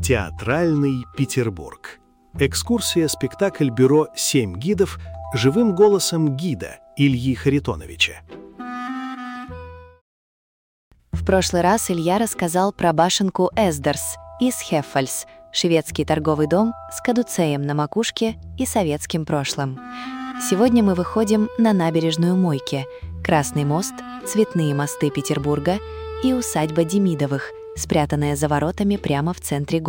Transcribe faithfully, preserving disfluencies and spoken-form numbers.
Театральный Петербург. Экскурсия-спектакль бюро «Семь гидов» живым голосом гида Ильи Харитоновича. В прошлый раз Илья рассказал про башенку Эсдерс из Хеффальс, шведский торговый дом с кадуцеем на макушке и советским прошлым. Сегодня мы выходим на набережную Мойке, Красный мост, цветные мосты Петербурга и усадьба Демидовых, спрятанная за воротами прямо в центре города.